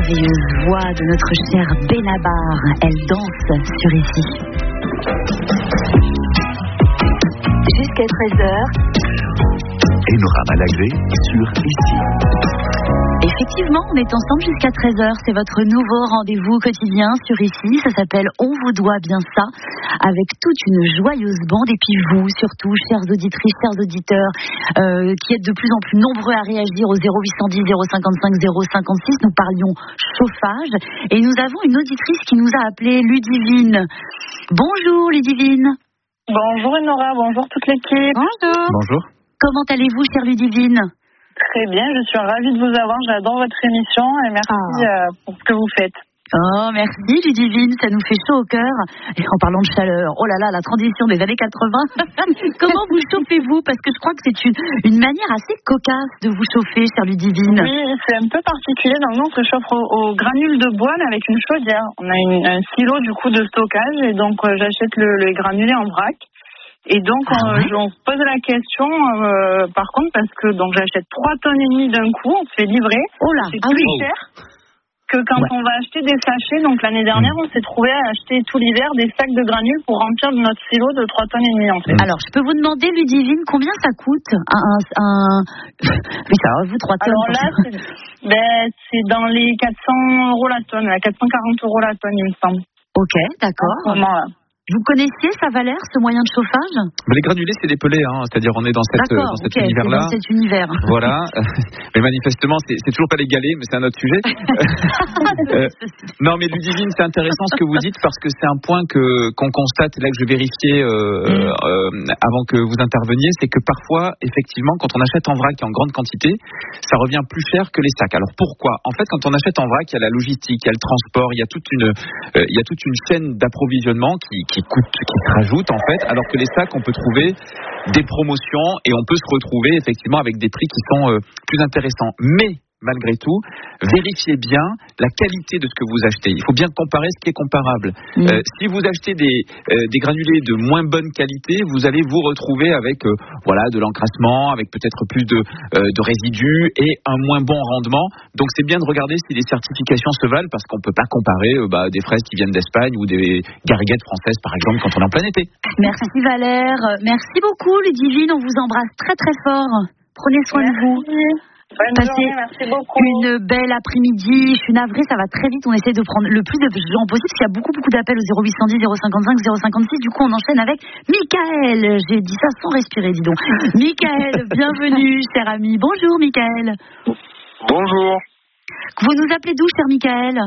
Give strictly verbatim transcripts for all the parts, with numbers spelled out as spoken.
merveilleuse voix de notre chère Benabar. Elle danse sur Ici. Jusqu'à treize heures. Enora Malagré sur Ici. Effectivement, on est ensemble jusqu'à treize heures. C'est votre nouveau rendez-vous quotidien sur Ici. Ça s'appelle On vous doit bien ça, avec toute une joyeuse bande. Et puis vous, surtout, chères auditrices, chers auditeurs, euh, qui êtes de plus en plus nombreux à réagir au zéro huit cent dix, zéro cinquante-cinq, zéro cinquante-six. Nous parlions chauffage. Et nous avons une auditrice qui nous a appelé Ludivine. Bonjour Ludivine. Bonjour Enora, bonjour toute l'équipe. Bonjour. Bonjour. Comment allez-vous, chère Ludivine? Très bien, je suis ravie de vous avoir, j'adore votre émission et merci ah. euh, pour ce que vous faites. Oh, merci Ludivine, ça nous fait chaud au cœur. Et en parlant de chaleur, oh là là, la transition des années quatre-vingts. Comment vous chauffez-vous? Parce que je crois que c'est une, une manière assez cocasse de vous chauffer, chère Ludivine. Oui, c'est un peu particulier. Donc nous, on se chauffe au, au granule de bois, mais avec une chaudière. On a une, un silo du coup de stockage et donc euh, j'achète le, les granulés en vrac. Et donc, ah on, ouais. on se pose la question, euh, par contre, parce que donc j'achète trois tonnes et demie d'un coup, on se fait livrer. Oh là, c'est ah plus oui. cher que quand ouais. on va acheter des sachets. Donc l'année dernière, on s'est trouvé à acheter tout l'hiver des sacs de granules pour remplir notre silo de trois tonnes et demie en fait. Alors, je peux vous demander, Ludivine, combien ça coûte un, un, un... Oui, ça, vous trois tonnes. Alors là, c'est, ben, c'est dans les quatre cents euros la tonne, à quatre cent quarante euros la tonne, il me semble. Ok, d'accord. À ce moment-là. Vous connaissiez ça, Valère, ce moyen de chauffage? Mais les granulés, c'est des pelés, hein, c'est-à-dire on est dans, cette, dans cet okay, univers-là. Dans cet univers. Voilà. Mais manifestement, c'est, c'est toujours pas les galets, mais c'est un autre sujet. euh, non, mais Ludivine, c'est intéressant ce que vous dites parce que c'est un point que qu'on constate, là que je vérifiais euh, mm. euh, avant que vous interveniez, c'est que parfois, effectivement, quand on achète en vrac et en grande quantité, ça revient plus cher que les sacs. Alors pourquoi? En fait, quand on achète en vrac, il y a la logistique, il y a le transport, il y a toute une, euh, il y a toute une chaîne d'approvisionnement qui, qui coûte, qui se rajoute en fait, alors que les sacs, on peut trouver des promotions et on peut se retrouver effectivement avec des prix qui sont euh, plus intéressants. Mais malgré tout, vérifiez bien la qualité de ce que vous achetez. Il faut bien comparer ce qui est comparable. Mmh. Euh, si vous achetez des, euh, des granulés de moins bonne qualité, vous allez vous retrouver avec euh, voilà, de l'encrassement, avec peut-être plus de, euh, de résidus et un moins bon rendement. Donc c'est bien de regarder si les certifications se valent parce qu'on ne peut pas comparer euh, bah, des fraises qui viennent d'Espagne ou des gariguettes françaises par exemple quand on est en plein été. Merci Valère. Merci beaucoup Ludivine. On vous embrasse très très fort. Prenez soin Merci. de vous. Bonne Passez journée, merci beaucoup. Une belle après-midi. Je suis navrée, ça va très vite. On essaie de prendre le plus de gens possible parce qu'il y a beaucoup beaucoup d'appels au zéro huit cent dix, zéro cinquante-cinq, zéro cinquante-six. Du coup, on enchaîne avec Michael. J'ai dit ça sans respirer, dis donc. Michael, bienvenue, cher ami. Bonjour, Michael. Bonjour. Vous nous appelez d'où, cher Michael?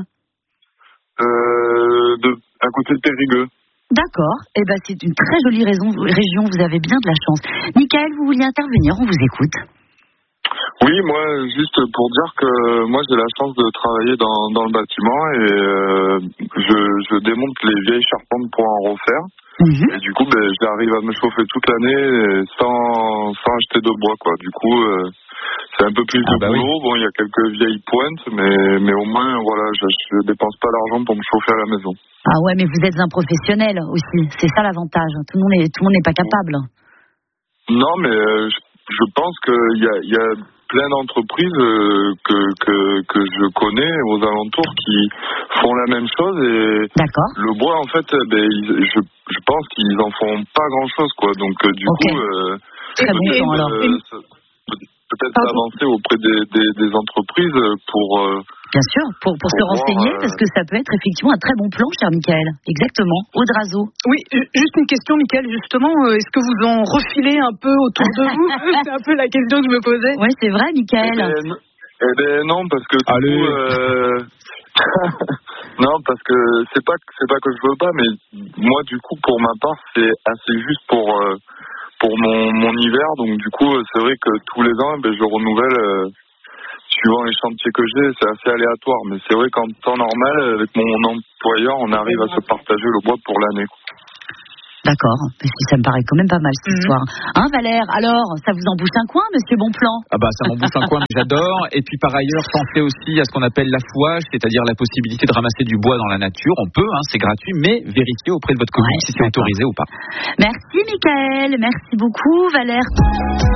Euh, de, à côté de Périgueux. D'accord. Eh ben, c'est une très jolie raison, région. Vous avez bien de la chance. Michael, vous vouliez intervenir? On vous écoute. Oui, moi, juste pour dire que moi, j'ai la chance de travailler dans, dans le bâtiment et euh, je, je démonte les vieilles charpentes pour en refaire. Mmh. Et du coup, ben, j'arrive à me chauffer toute l'année sans, sans acheter de bois, quoi. Du coup, euh, c'est un peu plus ah, de bah boulot. Oui. Bon, il y a quelques vieilles pointes, mais, mais au moins, voilà, je, je dépense pas d'argent pour me chauffer à la maison. Ah ouais, mais vous êtes un professionnel aussi. C'est ça l'avantage. Tout le monde est, tout le monde n'est pas capable. Non, mais euh, je, je pense qu'il y a, il y a plein d'entreprises euh, que, que, que je connais aux alentours qui font la même chose et D'accord. Le bois en fait ben, ils, je, je pense qu'ils en font pas grand chose quoi donc euh, du okay. coup euh, très bon temps alors euh, peut-être ah, avancer auprès des, des, des entreprises pour euh, bien sûr pour, pour, pour se renseigner voir, euh... parce que ça peut être effectivement un très bon plan cher Michael. Exactement. Audrazo. Oui, juste une question Michael justement, est-ce que vous en refilez un peu autour de vous? C'est un peu la question que je me posais. Oui c'est vrai Michael. Eh ben, eh ben non parce que du coup, euh... non parce que c'est pas c'est pas que je veux pas mais moi du coup pour ma part c'est assez juste pour euh, pour mon, mon hiver donc du coup c'est vrai que tous les ans ben, je renouvelle euh, suivant les chantiers que j'ai c'est assez aléatoire mais c'est vrai qu'en temps normal avec mon employeur on arrive à se partager le bois pour l'année. D'accord, ça me paraît quand même pas mal cette mmh. histoire. Hein Valère, alors, ça vous embouche un coin, monsieur Bonplan? Ah bah ça m'embouche un coin, mais j'adore. Et puis par ailleurs, pensez aussi à ce qu'on appelle l'affouage, c'est-à-dire la possibilité de ramasser du bois dans la nature. On peut, hein, c'est gratuit, mais vérifiez auprès de votre commune ouais, si c'est autorisé ou pas. Merci Michael, merci beaucoup Valère.